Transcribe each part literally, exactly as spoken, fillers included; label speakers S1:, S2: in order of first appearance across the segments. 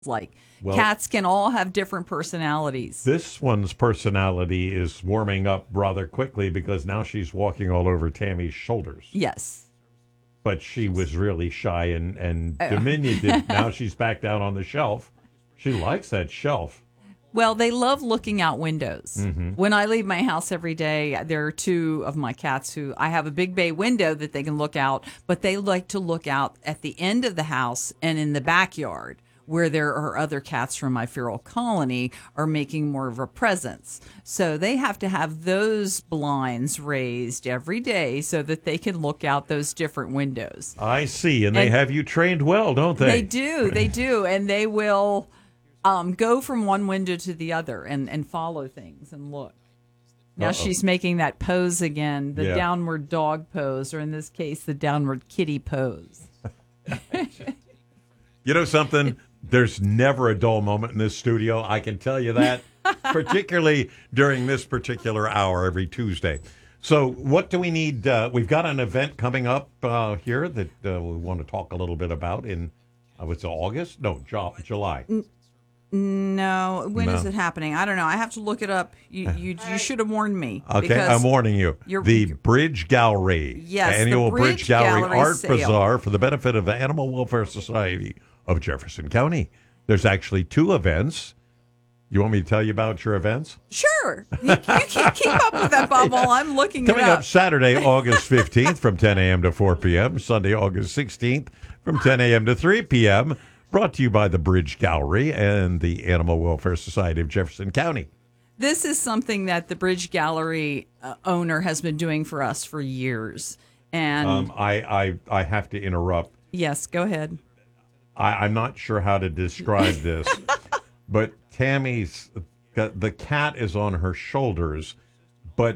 S1: like.
S2: Well,
S1: cats can all have different personalities.
S2: This one's personality is warming up rather quickly because now she's walking all over Tammy's shoulders.
S1: Yes.
S2: But she was really shy and, and diminutive. Now she's back down on the shelf. She likes that shelf.
S1: Well, they love looking out windows.
S2: Mm-hmm.
S1: When I leave my house every day, there are two of my cats who I have a big bay window that they can look out, but they like to look out at the end of the house and in the backyard, where there are other cats from my feral colony are making more of a presence. So they have to have those blinds raised every day so that they can look out those different windows.
S2: I see. And they
S1: And
S2: have you trained well, don't they?
S1: They do. They do. And they will um, go from one window to the other and, and follow things and look. Now
S2: Uh-oh.
S1: she's making that pose again, the
S2: Yeah.
S1: downward dog pose, or in this case, the downward kitty pose.
S2: You know something? There's never a dull moment in this studio. I can tell you that, particularly during this particular hour every Tuesday. So what do we need? Uh, we've got an event coming up uh, here that uh, we want to talk a little bit about in, uh, what's it, August? No, Ju- July.
S1: No, when
S2: No.
S1: is it happening? I don't know. I have to look it up. You you, you should have warned me.
S2: Okay,
S1: because
S2: I'm warning you.
S1: you're-
S2: The Bridge Gallery.
S1: Yes, the
S2: Annual Bridge,
S1: Bridge
S2: Gallery,
S1: Gallery
S2: Art
S1: sale.
S2: Bazaar for the benefit of the Animal Welfare Society of Jefferson County. There's actually two events. You want me to tell you about your events?
S1: Sure. You, you keep, keep up with that, Bob, while I'm looking
S2: Coming
S1: it up.
S2: up Saturday, August fifteenth from ten a.m. to four p.m. Sunday, August sixteenth from ten a.m. to three p.m. Brought to you by the Bridge Gallery and the Animal Welfare Society of Jefferson County.
S1: This is something that the Bridge Gallery uh, owner has been doing for us for years. And
S2: Um, I, I, I have to interrupt.
S1: yes, go ahead.
S2: I, I'm not sure how to describe this, but Tammy's, the cat is on her shoulders, but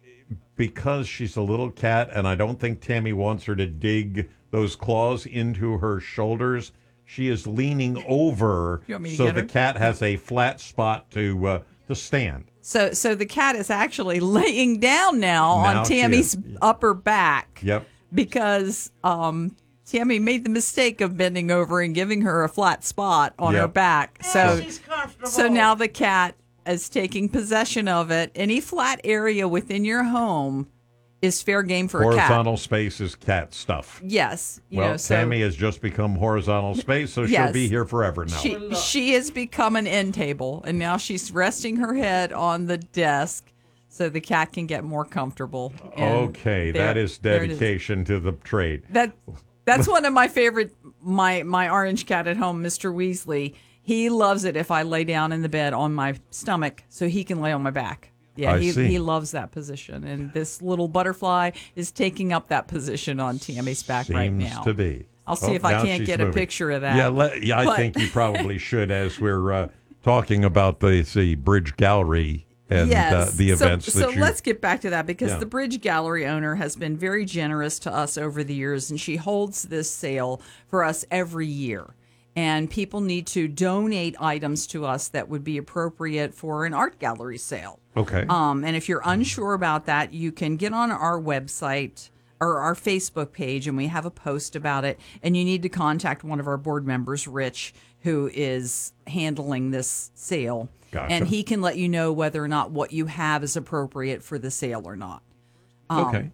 S2: because she's a little cat, and I don't think Tammy wants her to dig those claws into her shoulders, she is leaning over
S1: You want me to
S2: so
S1: get
S2: the
S1: her?
S2: cat has a flat spot to uh, to stand.
S1: So so the cat is actually laying down now,
S2: Now
S1: on
S2: she
S1: Tammy's
S2: is.
S1: upper back.
S2: Yep.
S1: Because um, Tammy made the mistake of bending over and giving her a flat spot on her
S2: Yep.
S1: back. So
S3: she's comfortable.
S1: so now the cat is taking possession of it. Any flat area within your home is fair game for a cat.
S2: Horizontal space is cat stuff.
S1: Yes. You
S2: Well,
S1: know, so
S2: Tammy has just become horizontal space, so she'll
S1: Yes.
S2: be here forever now.
S1: She she has become an end table, and now she's resting her head on the desk so the cat can get more comfortable. And
S2: Okay,
S1: there-
S2: that is
S1: there it is.
S2: dedication to the trade.
S1: That that's one of my favorite. My my orange cat at home, Mister Weasley. He loves it if I lay down in the bed on my stomach, so he can lay on my back. Yeah,
S2: I
S1: he
S2: see.
S1: he loves that position, and this little butterfly is taking up that position on Tammy's back
S2: Seems
S1: right now.
S2: to be.
S1: I'll see
S2: Oh,
S1: if I
S2: now
S1: can't
S2: she's
S1: get a
S2: moving.
S1: picture of that.
S2: Yeah, let, yeah I
S1: But-
S2: think you probably should as we're uh, talking about the, the Bridge Gallery and uh, the
S1: So-
S2: events
S1: so,
S2: that you...
S1: let's get back to that because
S2: Yeah.
S1: the Bridge Gallery owner has been very generous to us over the years, and she holds this sale for us every year. And people need to donate items to us that would be appropriate for an art gallery sale.
S2: Okay.
S1: Um, and if you're unsure about that, you can get on our website or our Facebook page, and we have a post about it. And you need to contact one of our board members, Rich, who is handling this sale.
S2: Gotcha.
S1: And he can let you know whether or not what you have is appropriate for the sale or not.
S2: okay.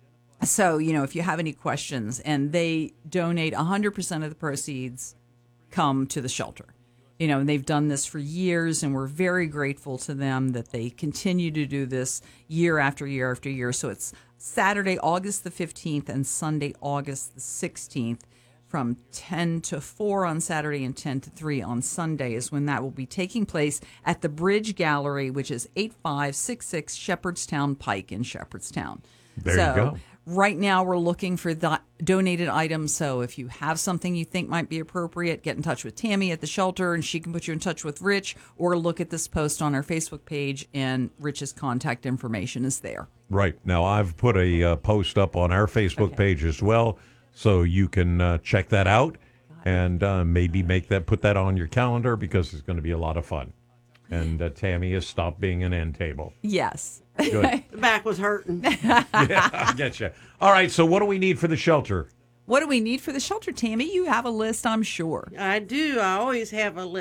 S1: So, you know, if you have any questions, and they donate one hundred percent of the proceeds come to the shelter. You know, and they've done this for years, and we're very grateful to them that they continue to do this year after year after year. So it's Saturday, August the fifteenth, and Sunday, August the sixteenth, from ten to four on Saturday and ten to three on Sunday is when that will be taking place at the Bridge Gallery, which is eight five six six Shepherdstown Pike in Shepherdstown.
S2: There
S1: so,
S2: you go.
S1: Right now, we're looking for the donated items. So if you have something you think might be appropriate, get in touch with Tammy at the shelter, and she can put you in touch with Rich, or look at this post on our Facebook page, and Rich's contact information is there.
S2: Right. Now, I've put a uh, post up on our Facebook
S1: Okay.
S2: page as well, so you can uh, check that out and uh, maybe make that put that on your calendar because it's going to be a lot of fun. And uh, Tammy has stopped being an end table.
S1: Yes.
S2: Good.
S3: The back was hurting.
S2: Yeah, I get you. All right, so what do we need for the shelter?
S1: What do we need for the shelter, Tammy? You have a list, I'm sure.
S3: I do. I always have a